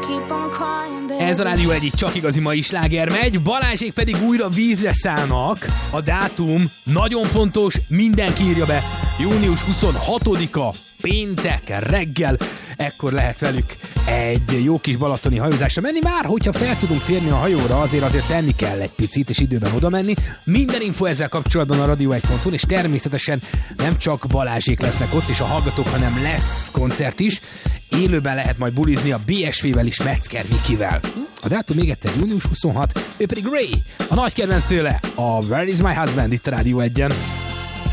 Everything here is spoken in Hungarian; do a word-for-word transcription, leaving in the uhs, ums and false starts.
Ez a Rádió egy csak igazi mai sláger megy, Balázsék pedig újra vízre szállnak. A dátum nagyon fontos, mindenki írja be. június huszonhatodika, péntek reggel, ekkor lehet velük egy jó kis balatoni hajózásra menni. Már hogyha fel tudunk férni a hajóra, azért azért tenni kell egy picit, és időben oda menni. Minden info ezzel kapcsolatban a radio egy pont hu-n, és természetesen nem csak Balázsék lesznek ott, és a hallgatók, hanem lesz koncert is. Élőben lehet majd bulizni a bé es vé-vel és Metzger Mikivel. A dátum még egyszer június huszonhatodika, ő pedig Ray, a nagy kedvenc tőle, a Where is my husband itt a Rádió egyen.